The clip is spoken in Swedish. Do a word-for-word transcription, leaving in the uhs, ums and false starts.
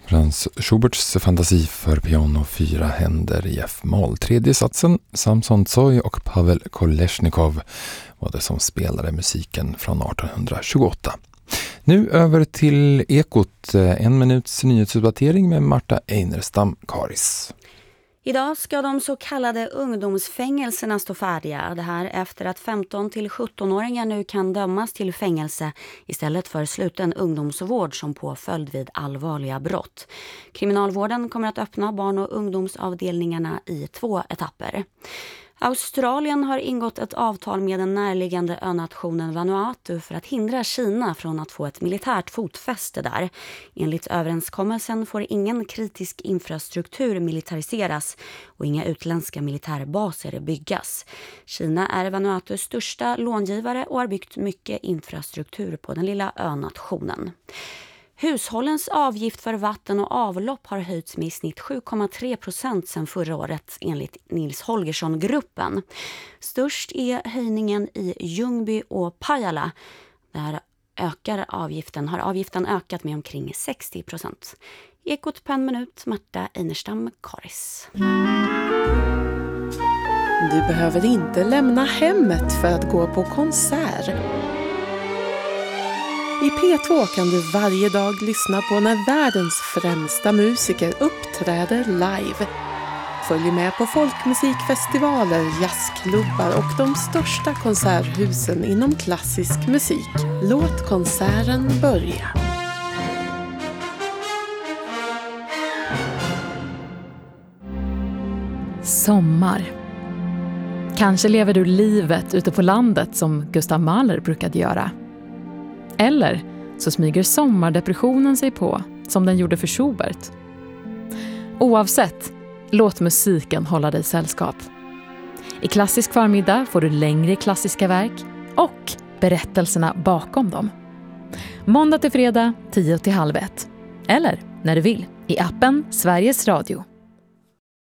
Franz Schuberts fantasi för piano, fyra händer i F-moll. Tredje satsen, Samson Tsoy och Pavel Kolesnikov var det som spelade musiken från arton tjugoåtta. Nu över till Ekot, en minuts nyhetsuppdatering med Marta Einerstam Karis. Idag ska de så kallade ungdomsfängelserna stå färdiga. Det här efter att femton till sjutton-åringar nu kan dömas till fängelse istället för sluten ungdomsvård som påföljd vid allvarliga brott. Kriminalvården kommer att öppna barn- och ungdomsavdelningarna i två etapper. Australien har ingått ett avtal med den närliggande önationen Vanuatu för att hindra Kina från att få ett militärt fotfäste där. Enligt överenskommelsen får ingen kritisk infrastruktur militariseras och inga utländska militärbaser byggas. Kina är Vanuatus största långivare och har byggt mycket infrastruktur på den lilla önationen. Hushållens avgift för vatten och avlopp har höjts med i snitt sju komma tre procent sedan förra året enligt Nils Holgersson-gruppen. Störst är höjningen i Ljungby och Pajala. Där ökar avgiften, har avgiften ökat med omkring sextio procent. Ekot på en minut, Marta Einerstam Karis. Du behöver inte lämna hemmet för att gå på konsert. I P två kan du varje dag lyssna på när världens främsta musiker uppträder live. Följ med på folkmusikfestivaler, jazzklubbar och de största konserthusen inom klassisk musik. Låt konserten börja. Sommar. Kanske lever du livet ute på landet som Gustav Mahler brukade göra. Eller så smyger sommardepressionen sig på som den gjorde för Schubert. Oavsett, låt musiken hålla dig sällskap. I Klassisk förmiddag får du längre klassiska verk och berättelserna bakom dem. Måndag till fredag, tio till halv ett. Eller när du vill, i appen Sveriges Radio.